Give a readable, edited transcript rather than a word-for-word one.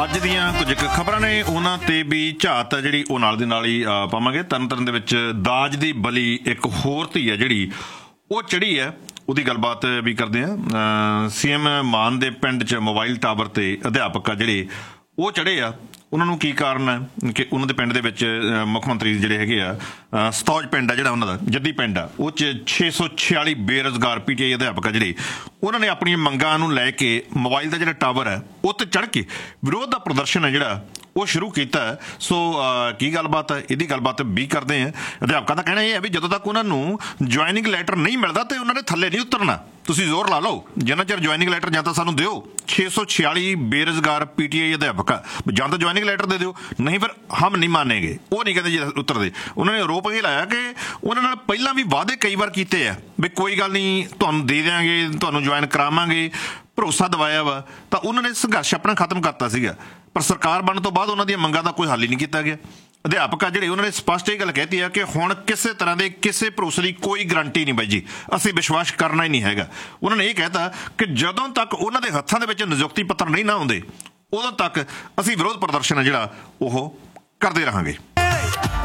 ਅੱਜ ਦੀਆਂ ਕੁਝ ਕੁ ਖਬਰਾਂ ਨੇ ਉਹਨਾਂ ਤੇ ਵੀ ਝਾਤ ਹੈ ਜਿਹੜੀ ਉਹ ਨਾਲ ਦੀ ਨਾਲ ਹੀ ਪਾਵਾਂਗੇ। ਤਰਨਤਾਰਨ ਦੇ ਵਿੱਚ ਦਾਜ ਦੀ ਬਲੀ ਇੱਕ ਹੋਰ ਧੀ ਹੈ ਜਿਹੜੀ ਉਹ ਚੜ੍ਹੀ ਹੈ, ਉਹਦੀ ਗੱਲਬਾਤ ਵੀ ਕਰਦੇ ਹਾਂ। ਸੀਐਮ ਮਾਨ ਦੇ ਪਿੰਡ 'ਚ ਮੋਬਾਈਲ ਟਾਵਰ ਤੇ ਅਧਿਆਪਕ ਆ ਜਿਹੜੇ ਉਹ ਚੜ੍ਹੇ ਆ। ਉਹਨਾਂ ਨੂੰ ਕੀ ਕਾਰਨ ਹੈ ਕਿ ਉਹਨਾਂ ਦੇ ਪਿੰਡ ਦੇ ਵਿੱਚ ਮੁੱਖ ਮੰਤਰੀ ਜਿਹੜੇ ਹੈਗੇ ਆ ਸਤੌਜ ਪਿੰਡ ਆ ਜਿਹੜਾ ਉਹਨਾਂ ਦਾ ਜੱਦੀ ਪਿੰਡ ਆ, ਉਹ 'ਚ 646 ਬੇਰੁਜ਼ਗਾਰ ਪੀਟੀਆਈ ਅਧਿਆਪਕ ਆ ਜਿਹੜੇ ਉਹਨਾਂ ਨੇ ਆਪਣੀਆਂ ਮੰਗਾਂ ਨੂੰ ਲੈ ਕੇ ਮੋਬਾਈਲ ਦਾ ਜਿਹੜਾ ਟਾਵਰ ਹੈ ਉਹ 'ਤੇ ਚੜ੍ਹ ਕੇ ਵਿਰੋਧ ਦਾ ਪ੍ਰਦਰਸ਼ਨ ਹੈ ਜਿਹੜਾ ਉਹ ਸ਼ੁਰੂ ਕੀਤਾ। ਸੋ ਕੀ ਗੱਲਬਾਤ ਹੈ, ਇਹਦੀ ਗੱਲਬਾਤ ਵੀ ਕਰਦੇ ਹਾਂ। ਅਧਿਆਪਕਾਂ ਦਾ ਕਹਿਣਾ ਇਹ ਹੈ ਵੀ ਜਦੋਂ ਤੱਕ ਉਹਨਾਂ ਨੂੰ ਜੁਆਇਨਿੰਗ ਲੈਟਰ ਨਹੀਂ ਮਿਲਦਾ ਤੇ ਉਹਨਾਂ ਨੇ ਥੱਲੇ ਨਹੀਂ ਉਤਰਨਾ। ਤੁਸੀਂ ਜ਼ੋਰ ਲਾ ਲਓ, ਜਿੰਨਾ ਚਿਰ ਜੁਆਇਨਿੰਗ ਲੈਟਰ ਜਾਂ ਤਾਂ ਸਾਨੂੰ ਦਿਓ। 646 ਬੇਰੁਜ਼ਗਾਰ ਪੀਟੀਆਈ ਅਧਿਆਪਕ ਜਾਂ ਤਾਂ ਜੁਆਇਨਿੰਗ ਲੈਟਰ ਦੇ ਦਿਓ, ਨਹੀਂ ਫਿਰ ਹਮ ਨਹੀਂ ਮਾਨੇਗੇ। ਉਹ ਨਹੀਂ ਕਹਿੰਦੇ ਜੀ ਉਤਰਦੇ। ਉਹਨਾਂ ਨੇ ਆਰੋਪ ਇਹ ਲਾਇਆ ਕਿ ਉਹਨਾਂ ਨਾਲ ਪਹਿਲਾਂ ਵੀ ਵਾਅਦੇ ਕਈ ਵਾਰ ਕੀਤੇ ਆ ਵੀ ਕੋਈ ਗੱਲ ਨਹੀਂ ਤੁਹਾਨੂੰ ਦੇ ਦਿਆਂਗੇ, ਤੁਹਾਨੂੰ ਜੁਆਇਨ ਕਰਾਵਾਂਗੇ, ਭਰੋਸਾ ਦਿਵਾਇਆ ਵਾ, ਤਾਂ ਉਹਨਾਂ ਨੇ ਸੰਘਰਸ਼ ਆਪਣਾ ਖਤਮ ਕਰਤਾ ਸੀਗਾ। ਪਰ ਸਰਕਾਰ ਬਣਨ ਤੋਂ ਬਾਅਦ ਉਹਨਾਂ ਦੀਆਂ ਮੰਗਾਂ ਦਾ ਕੋਈ ਹੱਲ ਹੀ ਨਹੀਂ ਕੀਤਾ ਗਿਆ। ਅਧਿਆਪਕ ਆ ਜਿਹੜੇ ਉਹਨਾਂ ਨੇ ਸਪਸ਼ਟ ਇਹ ਗੱਲ ਕਹਿਤੀ ਆ ਕਿ ਹੁਣ ਕਿਸੇ ਤਰ੍ਹਾਂ ਦੇ ਕਿਸੇ ਭਰੋਸੇ ਦੀ ਕੋਈ ਗਰੰਟੀ ਨਹੀਂ ਬਾਈ ਜੀ, ਅਸੀਂ ਵਿਸ਼ਵਾਸ ਕਰਨਾ ਹੀ ਨਹੀਂ ਹੈਗਾ। ਉਹਨਾਂ ਨੇ ਇਹ ਕਹਿਤਾ ਕਿ ਜਦੋਂ ਤੱਕ ਉਹਨਾਂ ਦੇ ਹੱਥਾਂ ਦੇ ਵਿੱਚ ਨਿਯੁਕਤੀ ਪੱਤਰ ਨਹੀਂ ਨਾ ਆਉਂਦੇ ਉਦੋਂ ਤੱਕ ਅਸੀਂ ਵਿਰੋਧ ਪ੍ਰਦਰਸ਼ਨ ਹੈ ਜਿਹੜਾ ਉਹ ਕਰਦੇ ਰਹਾਂਗੇ।